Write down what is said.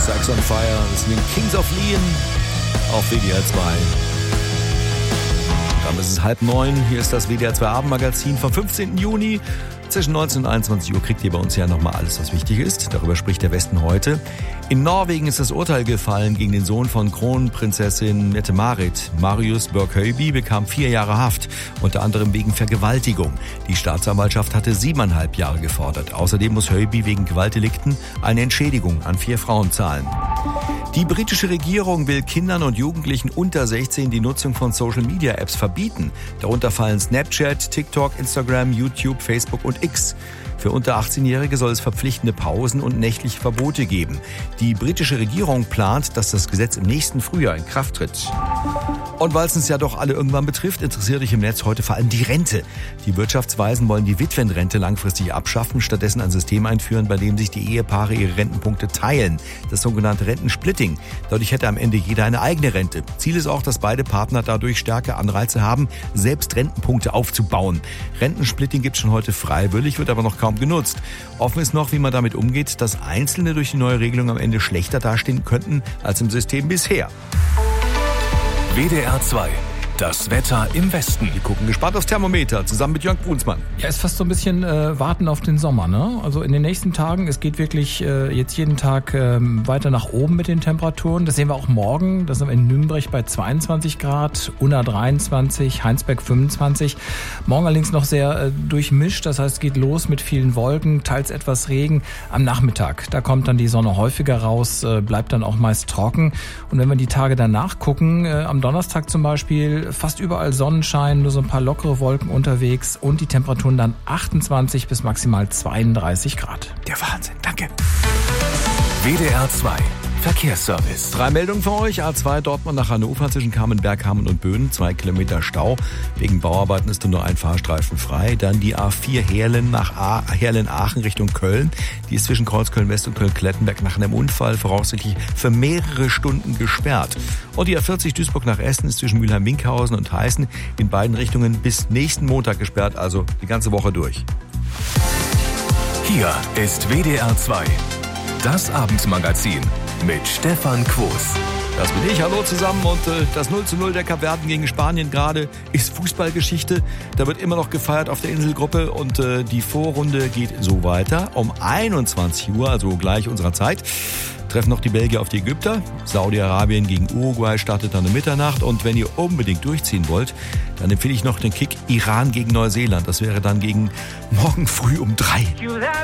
Sex on Fire, das sind die Kings of Leon auf WDR 2. Dann ist es 8:30, hier ist das WDR 2 Abendmagazin vom 15. Juni. Zwischen 19 und 21 Uhr kriegt ihr bei uns ja nochmal alles, was wichtig ist. Darüber spricht der Westen heute. In Norwegen ist das Urteil gefallen gegen den Sohn von Kronprinzessin Mette-Marit. Marius Børk-Høiby bekam 4 Jahre Haft, unter anderem wegen Vergewaltigung. Die Staatsanwaltschaft hatte 7,5 Jahre gefordert. Außerdem muss Høiby wegen Gewaltdelikten eine Entschädigung an 4 Frauen zahlen. Die britische Regierung will Kindern und Jugendlichen unter 16 die Nutzung von Social-Media-Apps verbieten. Darunter fallen Snapchat, TikTok, Instagram, YouTube, Facebook und X. Für unter 18-Jährige soll es verpflichtende Pausen und nächtliche Verbote geben. Die britische Regierung plant, dass das Gesetz im nächsten Frühjahr in Kraft tritt. Und weil es uns ja doch alle irgendwann betrifft, interessiert euch im Netz heute vor allem die Rente. Die Wirtschaftsweisen wollen die Witwenrente langfristig abschaffen, stattdessen ein System einführen, bei dem sich die Ehepaare ihre Rentenpunkte teilen. Das sogenannte Rentensplitting. Dadurch hätte am Ende jeder eine eigene Rente. Ziel ist auch, dass beide Partner dadurch stärker Anreize haben, selbst Rentenpunkte aufzubauen. Rentensplitting gibt es schon heute freiwillig, wird aber noch kaum genutzt. Offen ist noch, wie man damit umgeht, dass Einzelne durch die neue Regelung am Ende schlechter dastehen könnten als im System bisher. WDR 2. Das Wetter im Westen. Wir gucken gespannt aufs Thermometer, zusammen mit Jörg Brunsmann. Ja, ist fast so ein bisschen warten auf den Sommer, ne? Also in den nächsten Tagen, es geht wirklich jetzt jeden Tag weiter nach oben mit den Temperaturen. Das sehen wir auch morgen. Das sind wir in Nürnberg bei 22 Grad, Unna 23, Heinsberg 25. Morgen allerdings noch sehr durchmischt. Das heißt, es geht los mit vielen Wolken, teils etwas Regen. Am Nachmittag, da kommt dann die Sonne häufiger raus, bleibt dann auch meist trocken. Und wenn wir die Tage danach gucken, am Donnerstag zum Beispiel, fast überall Sonnenschein, nur so ein paar lockere Wolken unterwegs und die Temperaturen dann 28 bis maximal 32 Grad. Der Wahnsinn, danke. WDR 2. Verkehrsservice. 3 Meldungen für euch. A2 Dortmund nach Hannover zwischen Cammenberg, Hameln und Böden. 2 Kilometer Stau. Wegen Bauarbeiten ist nur ein Fahrstreifen frei. Dann die A4 Heerlen-Aachen Richtung Köln. Die ist zwischen Kreuzköln-West und Köln-Klettenberg nach einem Unfall voraussichtlich für mehrere Stunden gesperrt. Und die A40 Duisburg nach Essen ist zwischen Mülheim-Winkhausen und Heißen in beiden Richtungen bis nächsten Montag gesperrt, also die ganze Woche durch. Hier ist WDR 2. Das Abendmagazin mit Stefan Quos. Das bin ich, hallo zusammen und das 0:0 der Kapverden gegen Spanien gerade ist Fußballgeschichte. Da wird immer noch gefeiert auf der Inselgruppe und die Vorrunde geht so weiter. Um 21 Uhr, also gleich unserer Zeit, treffen noch die Belgier auf die Ägypter. Saudi-Arabien gegen Uruguay startet dann um Mitternacht und wenn ihr unbedingt durchziehen wollt, dann empfehle ich noch den Kick Iran gegen Neuseeland. Das wäre dann gegen morgen früh um 3.